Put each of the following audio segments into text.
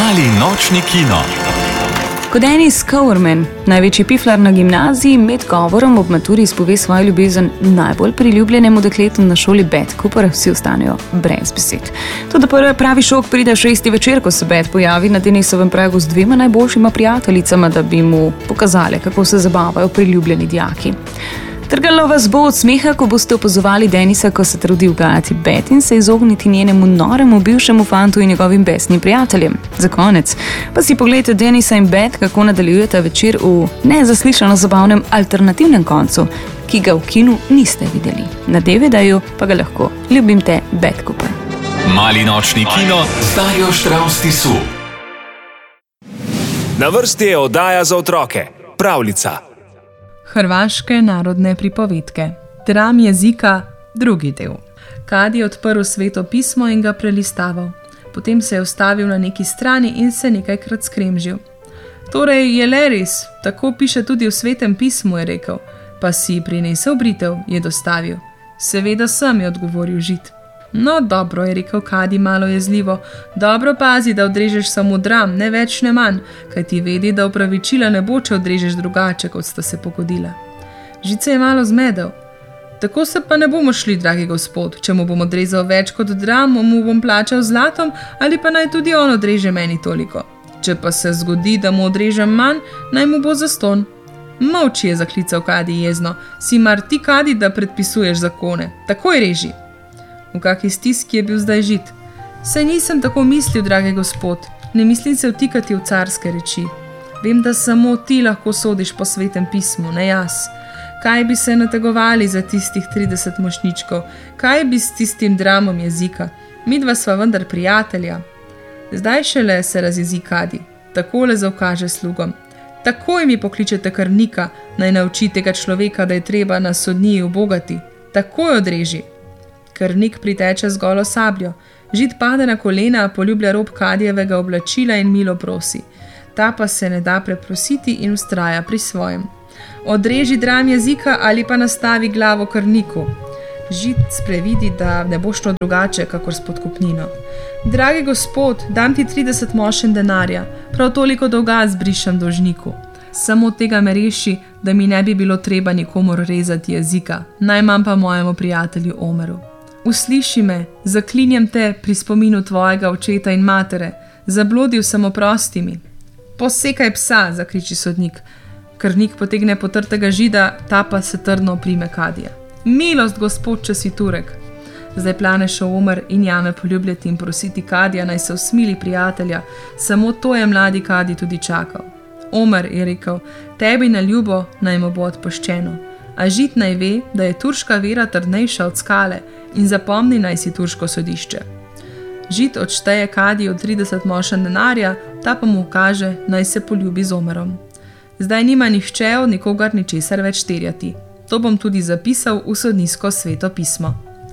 Mali nočni kino. Ko Dennis Cowerman, največji piflar na gimnaziji, med govorom ob maturi izpove svojo ljubezen najbolj priljubljenemu dekletu na šoli Beth Cooper, vsi ostanejo brez besed. Toda pravi šok pride 6. večer, ko se Beth pojavi na Dennisovem pragu z 2 najboljšima prijateljicama, da bi mu pokazale, kako se zabavajo priljubljeni dijaki. Trgalo vas bo od smeha, ko boste opazovali Dennisa, ko se trudi ugajati Beth in se izogniti njenemu noremu bivšemu fantu in njegovim besnim prijateljem. Za konec pa si pogledajte Dennisa in Beth, kako nadaljujeta večer v nezaslišano zabavnem alternativnem koncu, ki ga v kinu niste videli. Na DVD-ju pa ga lahko. Ljubim te, Beth Cooper. Mali nočni kino z Darjo Štravs Tisu. Na vrsti je oddaja za otroke. Pravljica. Hrvaške narodne pripovedke. Dram jezika, drugi del. Kadi je odprl Sveto pismo in ga prelistaval. Potem se je ustavil na neki strani in se nekajkrat skremžil. Torej je le res, tako piše tudi v Svetem pismu, je rekel. Pa si prinesel britev, je dostavil. Seveda sem, je odgovoril Žid. No, dobro, je rekel Kadi malo jezljivo. Dobro pazi, da odrežeš samo dram, ne več ne manj, kaj ti vedi, da opravičila ne bo, če odrežeš drugače, kot sta se pogodila. Žid se je malo zmedel. Tako se pa ne bomo šli, dragi gospod. Če mu bom odrezal več kot dram, mu bom plačal zlatom, ali pa naj tudi on odreže meni toliko. Če pa se zgodi, da mu odrežem manj, naj mu bo zastonj. Molči, je zaklical Kadi jezno. Si mar ti, Kadi, da predpisuješ zakone? Takoj reži. V kaki stiski je bil zdaj Žid. Saj nisem tako mislil, dragi gospod, ne mislim se vtikati v carske reči. Vem, da samo ti lahko sodiš po Svetem pismu, ne jaz. Kaj bi se nategovali za tistih 30 mošnjičkov? Kaj bi s tistim dramom jezika? Midva sva vendar prijatelja. Zdaj šele se razjezi Kadi. Takole zaukaže slugom. Takoj mi pokličete krnika, naj nauči tega človeka, da je treba na sodniji ubogati. Takoj odreži. Krnik priteče z golo sabljo. Žid pade na kolena, poljublja rob Kadijevega oblačila in milo prosi. Ta pa se ne da preprositi in vztraja pri svojem. Odreži dram jezika ali pa nastavi glavo krniku. Žid sprevidi, da ne bo šlo drugače, kakor s podkupnino. Dragi gospod, dam ti 30 mošen denarja, prav toliko dolga zbrišem dolžniku. Samo tega me reši, da mi ne bi bilo treba nikomor rezati jezika, najmanj pa mojemu prijatelju Omeru. Usliši me, zaklinjam te pri spominu tvojega očeta in matere, zablodil sem, oprosti mi. Posekaj psa, zakriči sodnik. Krnik potegne potrtega Žida, ta pa se trdno oprime Kadija. Milost, gospod, če si Turek. Zdaj plane šel Omer in jame poljubljati in prositi Kadija, naj se usmili prijatelja, samo to je mladi Kadi tudi čakal. Omer, je rekel, tebi na ljubo naj mu bo odpuščeno. A Žid naj ve, da je turška vera trdnejša od skale in zapomni naj si turško sodišče. Žid odšteje Kadiju 30 mošen denarja, ta pa mu kaže, naj se poljubi z Omerom. Zdaj nima nihče od nikogar ničesar več terjati. To bom tudi zapisal v sodniško Sveto pismo.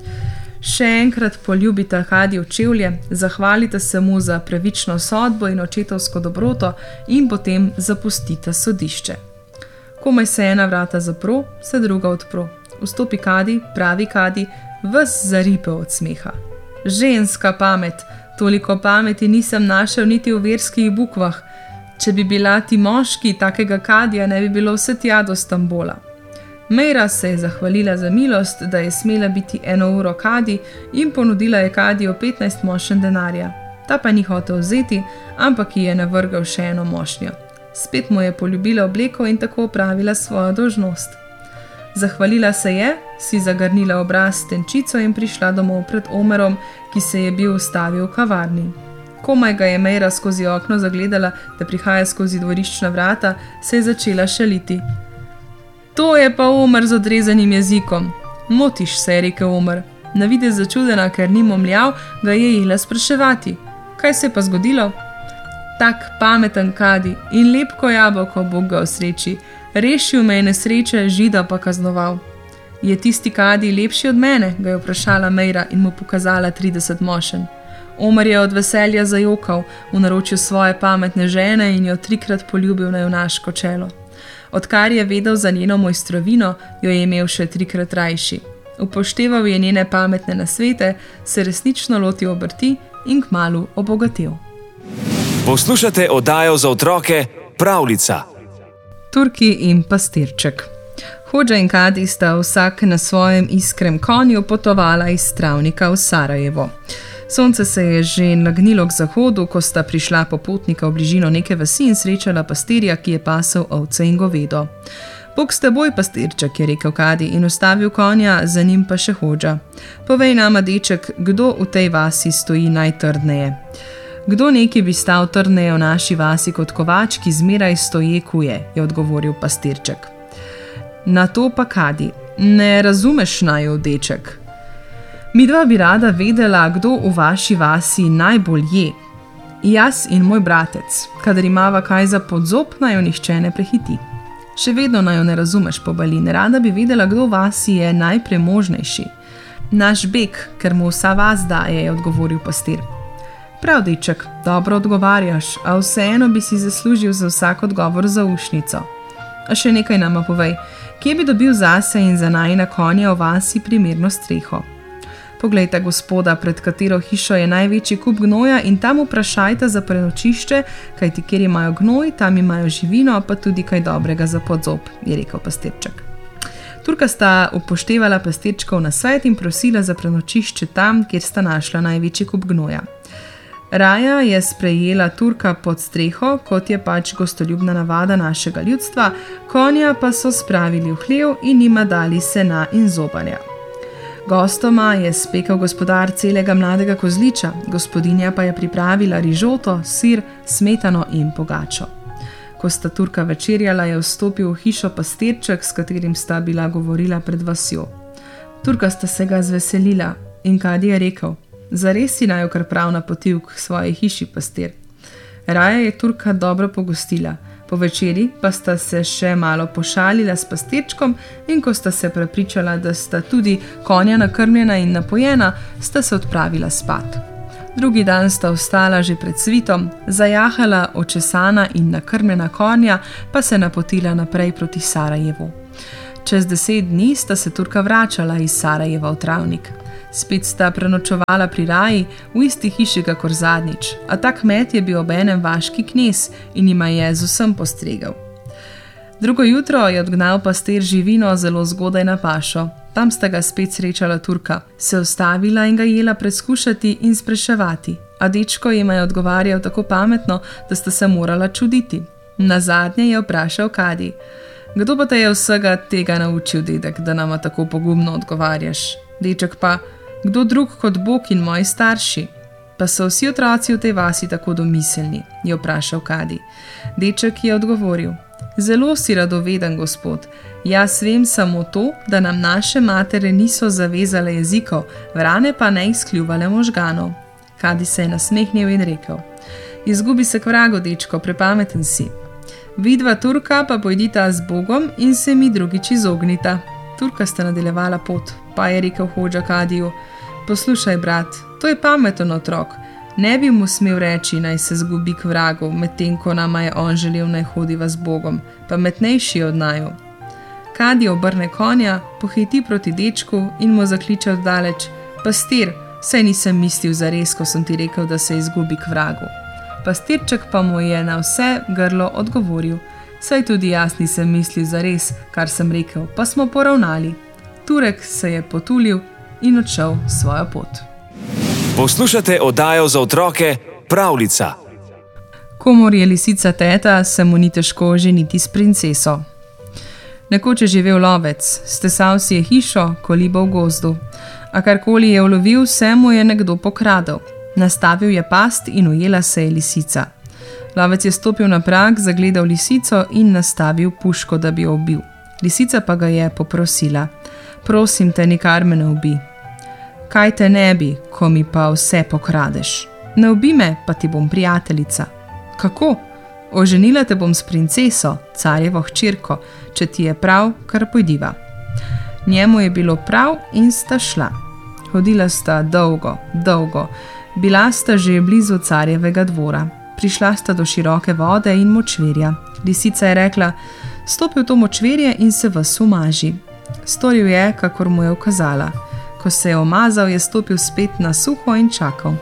Še enkrat poljubita Kadiju čevlje, zahvalita se mu za pravično sodbo in očetovsko dobroto in potem zapustita sodišče. Komaj se ena vrata zapro, se druga odpro. Vstopi Kadi, pravi Kadi, ves zaripe od smeha. Ženska pamet, toliko pameti nisem našel niti v verskih bukvah. Če bi bila ti moški, takega Kadija ne bi bilo vse tja do Stambola. Mejra se je zahvalila za milost, da je smela biti 1 uro Kadi in ponudila je Kadiju 15 mošen denarja. Ta pa ni hotel vzeti, ampak ji je navrgal še eno mošnjo. Spet mu je poljubila obleko in tako opravila svojo dolžnost. Zahvalila se je, si zagrnila obraz s tenčico in prišla domov pred Omerom, ki se je bil ustavil v kavarni. Komaj ga je Mejra skozi okno zagledala, da prihaja skozi dvoriščna vrata, se je začela šaliti. To je pa Omer z odrezanim jezikom. Motiš se, je rekel Omer. Na videz začudena, ker ni momljal, ga je jela spraševati. Kaj se je pa zgodilo? Tak pameten Kadi in lepko jabolko Bog ga osreči. Rešil me je nesreče, Žida pa kaznoval. Je tisti Kadi lepši od mene? Ga je vprašala Mejra in mu pokazala 30 mošen. Omer je od veselja zajokal v naročju svoje pametne žene in jo 3-krat poljubil na junaško čelo. Odkar je vedel za njeno mojstrovino, jo je imel še 3-krat rajši. Upošteval je njene pametne nasvete, se resnično lotil obrti in kmalu obogatel. Poslušate oddajo za otroke Pravljica. Turki in pastirček. Hodža in Kadi sta vsak na svojem iskrem konju potovala iz Travnika v Sarajevo. Sonce se je že nagnilo k zahodu, ko sta prišla popotnika v bližino neke vasi in srečala pastirja, ki je pasel ovce in govedo. Bog s teboj, pastirček, je rekel Kadi in ustavil konja, za njim pa še Hodža. Povej nama, deček, kdo v tej vasi stoji najtrdneje? Kdo neki bi stal trdneje v naši vasi kot kovač, ki zmeraj stoje kuje, je odgovoril pastirček. Na to pa Kadi: ne razumeš naju, deček. Midva bi rada vedela, kdo v vaši vasi najbolj je. Jaz in moj bratec, kadar imava kaj za podzob, naj jo nihče ne prehiti. Še vedno naj jo ne razumeš, Pobalin, rada bi vedela, kdo v vasi je najpremožnejši. Naš beg, ker mu vsa vas daje, je odgovoril pastir. Prav, deček, dobro odgovarjaš, a vseeno bi si zaslužil za vsak odgovor zaušnico. A še nekaj nama povej, kje bi dobil zase in za najina konja v vasi primerno streho? Poglejte, gospoda, pred katero hišo je največji kup gnoja in tam vprašajte za prenočišče, kajti kjer imajo gnoj, tam imajo živino, pa tudi kaj dobrega za podzob, je rekel pastirček. Turka sta upoštevala pastirčkov nasvet in prosila za prenočišče tam, kjer sta našla največji kup gnoja. Raja je sprejela Turka pod streho, kot je pač gostoljubna navada našega ljudstva, konja pa so spravili v hlev in njima dali sena in zobanja. Gostoma je spekel gospodar celega mladega kozliča, gospodinja pa je pripravila rižoto, sir, smetano in pogačo. Ko sta Turka večerjala, je vstopil v hišo pastirček, s katerim sta bila govorila pred vasjo. Turka sta se ga zveselila in Kadi je rekel: zares si naju kar prav napotil k svoji hiši, pastir. Raja je Turka dobro pogostila. Po večeri pa sta se še malo pošalila s pastirčkom in ko sta se prepričala, da sta tudi konja nakrmljena in napojena, sta se odpravila spat. Drugi dan sta vstala že pred svitom, zajahala očesana in nakrmljena konja, pa se napotila naprej proti Sarajevu. Čez 10 dni sta se Turka vračala iz Sarajeva v Travnik. Spet sta prenočevala pri Raji, v isti hiši kakor zadnjič, a ta kmet je bil obenem vaški knez in jima je z vsem postregel. Drugo jutro je odgnal pastir živino zelo zgodaj na pašo. Tam sta ga spet srečala Turka, se ustavila in ga jela preskušati in spraševati, a dečko jima je odgovarjal tako pametno, da sta se morala čuditi. Nazadnje je vprašal Kadi: kdo pa te je vsega tega naučil, dedek, da nama tako pogumno odgovarjaš? Deček pa: kdo drug kot Bog in moji starši? Pa so vsi otroci v tej vasi tako domiselni, je vprašal Kadi. Deček je odgovoril: zelo si radoveden, gospod. Jaz vem samo to, da nam naše matere niso zavezale jezikov, vrane pa ne izkljuvale možganov. Kadi se je nasmehnil in rekel: izgubi se k vragu, dečko, prepameten si. Vidva Turka pa pojdita z Bogom in se mi drugič izognita. Turka sta nadaljevala pot, pa je rekel Hodža Kadiju: poslušaj, brat, to je pameten otrok. Ne bi mu smel reči, naj se zgubi k vragu, medtem ko nama je on želel, naj hodiva z Bogom, pametnejši od naju. Kadi obrne konja, pohiti proti dečku in mu zakliče oddaleč: pastir, saj nisem mislil zares, ko sem ti rekel, da se izgubi k vragu. Pastirček pa mu je na vse grlo odgovoril: saj tudi jaz nisem mislil zares, kar sem rekel, pa smo poravnali. Turek se je potulil in odšel svojo pot. Poslušate oddajo za otroke Pravljica. Komor je lisica teta, se mu ni težko ženiti s princeso. Nekoč je živel lovec, stesal si je hišo, kolibo v gozdu. A karkoli je ulovil, vse mu je nekdo pokradel. Nastavil je past in ujela se je lisica. Lovec je stopil na prag, zagledal lisico in nastavil puško, da bi jo ubil. Lisica pa ga je poprosila: prosim te, nikar me ne ubi. Kaj te ne bi, ko mi pa vse pokradeš? Ne ubi me, pa ti bom prijateljica. Kako? Oženila te bom s princeso, carjevo hčerko, če ti je prav, kar pojdiva. Njemu je bilo prav in sta šla. Hodila sta dolgo, dolgo, bila sta že blizu carjevega dvora. Prišla sta do široke vode in močvirja. Lisica je rekla: stopi v to močvirje in se ves umaži. Storil je, kakor mu je ukazala. Ko se je omazal, je stopil spet na suho in čakal.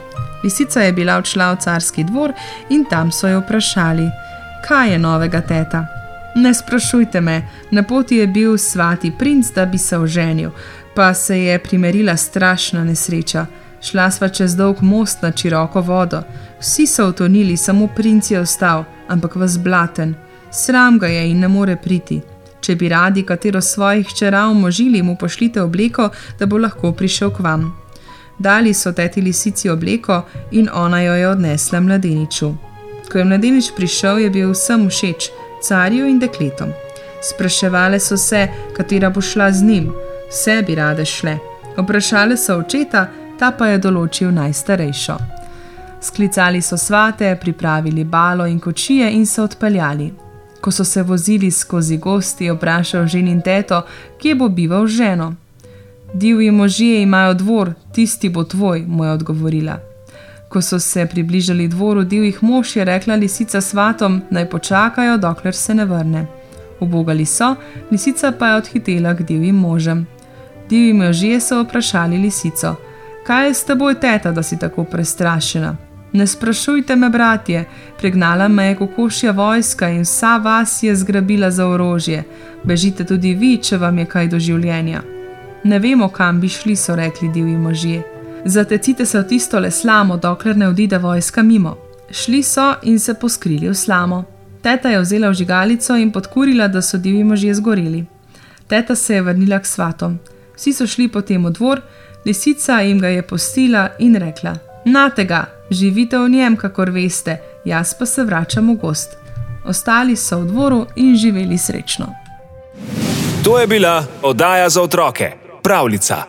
Lisica je bila odšla v carski dvor in tam so jo vprašali: kaj je novega, teta? Ne sprašujte me, na poti je bil svati princ, da bi se oženil, pa se je primerila strašna nesreča. Šla sva čez dolg most na široko vodo. Vsi so utonili, samo princ je ostal, ampak vas blaten. Sram ga je in ne more priti. Če bi radi katero svojih hčera omožili, mu pošljite obleko, da bo lahko prišel k vam. Dali so teti lisici obleko in ona jo je odnesla mladeniču. Ko je mladenič prišel, je bil vsem všeč, carju in dekletom. Spraševale so se, katera bo šla z njim. Vse bi rade šle. Vprašale so očeta, ta pa je določil najstarejšo. Sklicali so svate, pripravili balo in kočije in se odpeljali. Ko so se vozili skozi gosti, je vprašal ženin teto, kje bo bival z ženo. Divji možje imajo dvor, tisti bo tvoj, mu je odgovorila. Ko so se približali dvoru divjih mož, je rekla lisica svatom, naj počakajo, dokler se ne vrne. Ubogali so, lisica pa je odhitela k divjim možem. Divji možje so vprašali lisico: kaj je s teboj, teta, da si tako prestrašena? Ne sprašujte me, bratje, pregnala me je kokošja vojska in vsa vas je zgrabila za orožje. Bežite tudi vi, če vam je kaj do življenja. Ne vemo, kam bi šli, so rekli divji možje. Zatecite se v tistole slamo, dokler ne odide vojska mimo. Šli so in se poskrili v slamo. Teta je vzela vžigalico in podkurila, da so divji možje zgoreli. Teta se je vrnila k svatom. Vsi so šli potem v dvor, lisica jim ga je pustila in rekla: nate ga, živite v njem, kakor veste, jaz pa se vračam v gost. Ostali so v dvoru in živeli srečno. To je bila oddaja za otroke, Pravljica.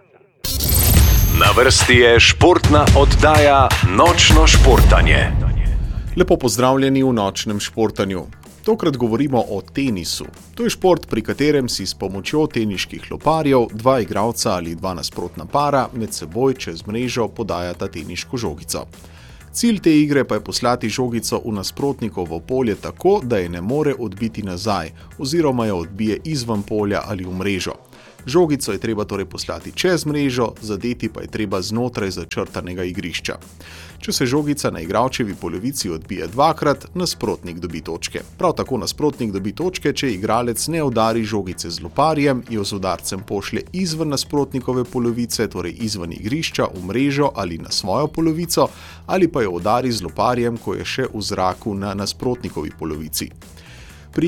Na vrsti je športna oddaja Nočno športanje. Lepo pozdravljeni v Nočnem športanju. Tokrat govorimo o tenisu. To je šport, pri katerem si s pomočjo teniških loparjev dva igralca ali dva nasprotna para med seboj čez mrežo podajata teniško žogico. Cilj te igre pa je poslati žogico v nasprotnikovo polje tako, da je ne more odbiti nazaj oziroma jo odbije izven polja ali v mrežo. Žogico je treba torej poslati čez mrežo, zadeti pa je treba znotraj začrtanega igrišča. Če se žogica na igralčevi polovici odbije dvakrat, nasprotnik dobi točke. Prav tako nasprotnik dobi točke, če igralec ne udari žogice z loparjem, jo z udarcem pošlje izven nasprotnikove polovice, torej izven igrišča, v mrežo ali na svojo polovico, ali pa jo udari z loparjem, ko je še v zraku na nasprotnikovi polovici.